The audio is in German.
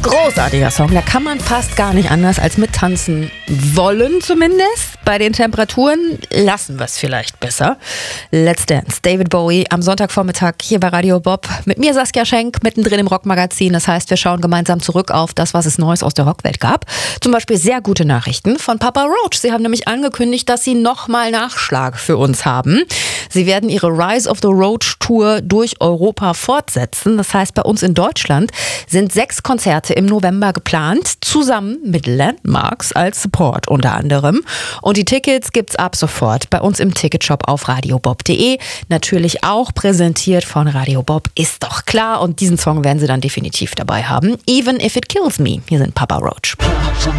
Großartiger Song, da kann man fast gar nicht anders als mittanzen wollen zumindest. Bei den Temperaturen lassen wir es vielleicht besser. Let's Dance, David Bowie am Sonntagvormittag hier bei Radio Bob. Mit mir Saskia Schenk, mittendrin im Rockmagazin. Das heißt, wir schauen gemeinsam zurück auf das, was es Neues aus der Rockwelt gab. Zum Beispiel sehr gute Nachrichten von Papa Roach. Sie haben nämlich angekündigt, dass sie nochmal Nachschlag für uns haben. Sie werden ihre Rise of the Roach Tour durch Europa fortsetzen. Das heißt, bei uns in Deutschland sind 6 Konzerte im November geplant, zusammen mit Landmarks als Support unter anderem. Und die Tickets gibt's ab sofort bei uns im Ticketshop auf radiobob.de. Natürlich auch präsentiert von Radio Bob, ist doch klar. Und diesen Song werden sie dann definitiv dabei haben. Even If It Kills Me. Hier sind Papa Roach.